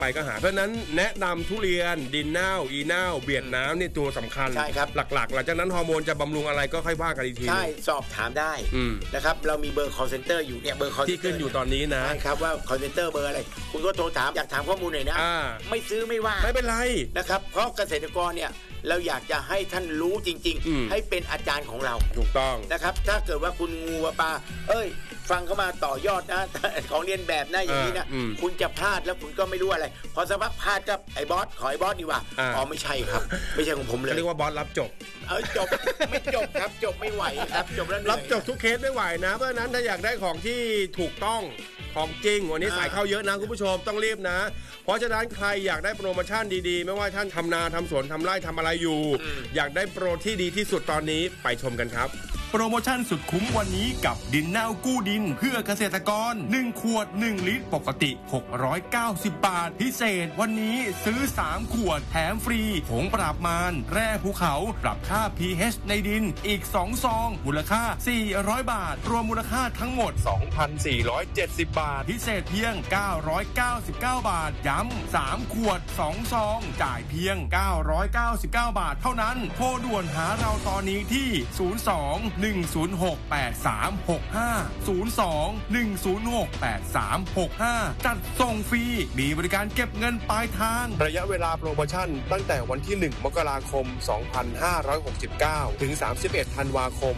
ไปก็หาเพราะนั้นแนะนำทุเรียนดินเน่าอีเน่าเบียดน้ำนี่ตัวสำคัญใช่ครับหลักๆหลังจากนั้นฮอร์โมนจะบำรุงอะไรก็ค่อยว่ากันอีกทีใช่สอบถามได้นะครับเรามีเบอร์ call center อยู่เนี่ยเบอร์ call center ที่ขึ้นอยู่ตอนนี้นะใช่ครับว่า call center เบอร์อะไรคุณก็โทรถามอยากถามข้อมูลหน่อยนะไม่ซื้อไม่ว่าไม่เป็นไรนะครับเพราะเกษตรกรเนี่ยเราอยากจะให้ท่านรู้จริงๆให้เป็นอาจารย์ของเราถูกต้องนะครับถ้าเกิดว่าคุณงูปลาฟังเข้ามาต่อยอดนะของเรียนแบบนะอย่างนี้นะคุณจะพลาดแล้วคุณก็ไม่รู้อะไรพอสักพักพลาดกับไอ้บอสขอไอ้บอสดีกว่าไม่ใช่ครับไม่ใช่ของผมเลยเรียกว่าบอสรับจบจบไม่จบครับจบไม่ไหวครับจบแล้วรับจบทุกเคสไม่ไหวนะเพราะฉะนั้นถ้าอยากได้ของที่ถูกต้องของจริงวันนี้สายเข้าเยอะนะคุณผู้ชมต้องรีบนะเพราะฉะนั้นใครอยากได้โปรโมชั่นดีๆไม่ว่าท่านทำนาทำสวนทำไร่ทำอะไรอยู่อยากได้โปรที่ดีที่สุดตอนนี้ไปชมกันครับโปรโมชั่นสุดคุ้มวันนี้กับดินเน่ากู้ดินเพื่อเกษตรกร1ขวด1ลิตรปกติ690 บาทพิเศษวันนี้ซื้อ3ขวดแถมฟรีผงปราบมารแร่ภูเขาปรับค่า pH ในดินอีก2ซองมูลค่า400บาทรวมมูลค่าทั้งหมด 2,470 บาทพิเศษเพียง999 บาทย้ำ3ขวด2ซองจ่ายเพียง999 บาทเท่านั้นโทรด่วนหาเราตอนนี้ที่02-106-8365 02-106-8365 จัดส่งฟรีมีบริการเก็บเงินปลายทางระยะเวลาโปรโมชั่นตั้งแต่วันที่1มกราคม2569ถึง31ธันวาคม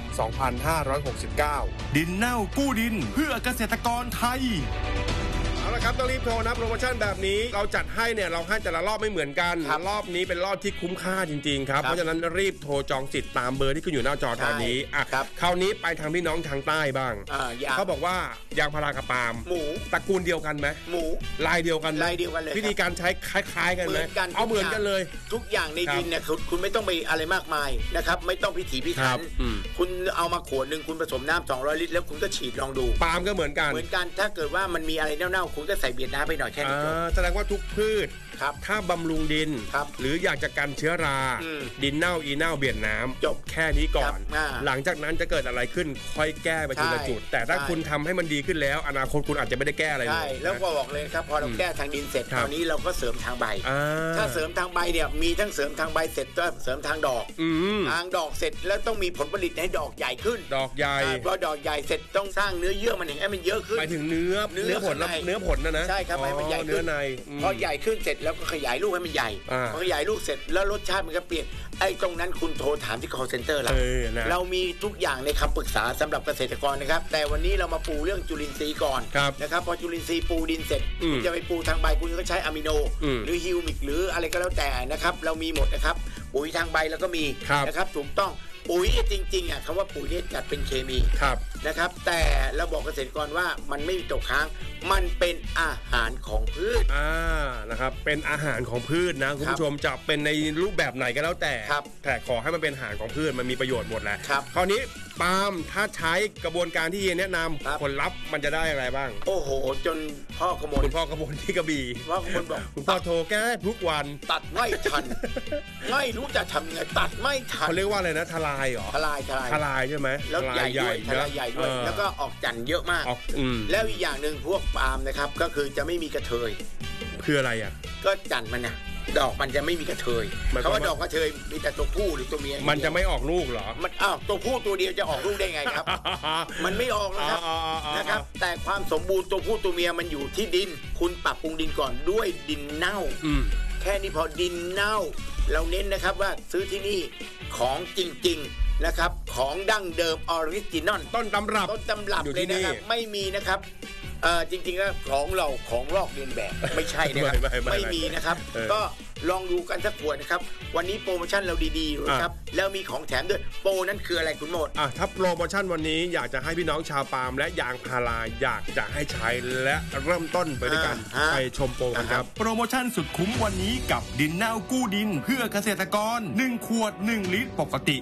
2569 ดินเน่ากู้ดินเพื่อเกษตรกรไทยเอาละครับต้องรีบโทรนะโปรโมชั่นแบบนี้เราจัดให้เนี่ยเราให้แต่ละรอบไม่เหมือนกันรอบนี้เป็นรอบที่คุ้มค่าจริงๆครับเพราะฉะนั้นรีบโทรจองสิทธิ์ตามเบอร์ที่ขึ้นอยู่หน้าจอตอนนี้คราวนี้ไปทางพี่น้องทางใต้บ้างเขาบอกว่ายางพารากับปาล์มหมูตระกูลเดียวกันไหมหมูลายเดียวกันลายเดียวกันเลยวิธีการใช้คล้ายๆกันไหมเอาเหมือนกันเลยทุกอย่างในดินเนี่ยคุณไม่ต้องไปอะไรมากมายนะครับไม่ต้องพิถีพิถันคุณเอามาขวดนึงคุณผสมน้ำ200ลิตรแล้วคุณก็ฉีดลองดูปาล์มก็เหมือนกันถ้าเกิดว่ามันมีอะไรเน่าๆคุณก็ใส่เบียดน้ำไปหน่อยแค่นี้แสดงว่าทุกพืชถ้าบำรุงดินหรืออยากจะกันเชื้อราดินเน่าอีเน่าเบียดน้ำจบแค่นี้ก่อนหลังจากนั้นจะเกิดอะไรขึ้นค่อยแก้ไปทีละจุดแต่ถ้าคุณทำให้มันดีขึ้นแล้วอนาคตคุณอาจจะไม่ได้แก้อะไรเลยแล้วก็บอกเลยครับพอเราแก้ทางดินเสร็จตอนนี้เราก็เสริมทางใบถ้าเสริมทางใบเนี่ยมีทั้งเสริมทางใบเสร็จก็เสริมทางดอกทางดอกเสร็จแล้วต้องมีผลผลิตให้ดอกใหญ่ขึ้นดอกใหญ่พอดอกใหญ่เสร็จต้องสร้างเนื้อเยื่อมันให้มันเยอะขึ้นไปถึงเนื้อผลนะใช่ครับให้มันใหญ่ขึ้นพอใหญ่ขึ้นเสร็จแล้วก็ขยายลูกให้มันใหญ่พอขยายลูกเสร็จแล้วรสชาติมันก็เปลี่ยนไอ้ตรงนั้นคุณโทรถามที่ call center เรามีทุกอย่างในคำปรึกษาสำหรับเกษตรกรนะครับแต่วันนี้เรามาปูเรื่องจุลินทรีย์ก่อนนะครับพอจุลินทรีย์ปูดินเสร็จคุณจะไปปูทางใบคุณก็ใช้อะมิโนหรือฮิวมิกหรืออะไรก็แล้วแต่นะครับเรามีหมดนะครับปุ๋ยทางใบแล้วก็มีนะครับถูกต้องปุ๋ยจริงๆคำว่าปุ๋ยเนี่ยจัดเป็นเคมีนะครับแต่เราบอกเกษตรกรว่ามันไม่มีตกค้างมันเป็นอาหารของพืชนะครับเป็นอาหารของพืชนะคุณผู้ชมจะเป็นในรูปแบบไหนก็แล้วแต่ขอให้มันเป็นอาหารของพืชมันมีประโยชน์หมดแหละคราวนี้ปาล์มถ้าใช้กระบวนการที่เฮียแนะนำผลลัพธ์มันจะได้อะไรบ้างโอ้โหจนคุณพ่อกระมวลที่กระบี่พ่อกระมวลบอกคุณพ่อโทรแก้ทุกวันตัดไม่ทันไม่รู้จะทำไงตัดไม่ทันเขาเรียกว่าอะไรนะทลายเหรอทลายใช่ไหมแล้วใหญ่ด้วยทลายใหญ่ด้วยแล้วก็ออกจันเยอะมากแล้วอีกอย่างหนึ่งพวกปาล์มนะครับก็คือจะไม่มีกระเทยคืออะไรก็จันมันนะดอกมันจะไม่มีกระเทยเขาว่าดอกกระเทยมีแต่ตัวผู้หรือตัวเมียมันจะไม่ออกลูกเหรอมันตัวผู้ตัวเดียวจะออกลูกได้ไงครับมันไม่ออกนะครับแต่ความสมบูรณ์ตัวผู้ตัวเมียมันอยู่ที่ดินคุณปรับปรุงดินก่อนด้วยดินเน่าแค่นี้พอดินเน่าเราเน้นนะครับว่าซื้อที่นี่ของจริงๆนะครับของดั้งเดิมออริจินอลต้นตำรับเลยนะครับไม่มีนะครับจริงๆแล้วของเราของลอกเลียนแบบไม่ใช่นะครับไม่มีนะครับก็ลองดูกันสักขวดนะครับวันนี้โปรโมชั่นเราดีๆนะครับแล้วมีของแถมด้วยโปรนั้นคืออะไรคุณโมดถ้าโปรโมชั่นวันนี้อยากจะให้พี่น้องชาวปาล์มและยางพาราอยากจะให้ใช้และเริ่มต้นไปด้วยกันไปชมโปรกันครับโปรโมชั่นสุดคุ้มวันนี้กับดินเน่ากู้ดินเพื่อเกษตรกร1ขวด1ลิตรปกติ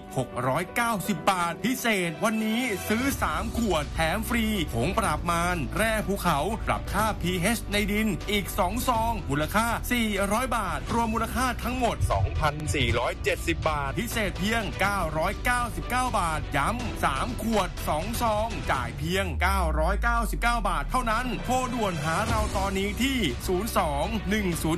690 บาทพิเศษวันนี้ซื้อ3ขวดแถมฟรีผงปราบมารแร่ภูเขาปรับค่า pH ในดินอีก2ซองมูลค่า400 บาทรวมมูลค่าทั้งหมด 2,470 บาทพิเศษเพียง999 บาทย้ำ3ขวด2ซองจ่ายเพียง999 บาทเท่านั้นโทรด่วนหาเราตอนนี้ที่02-106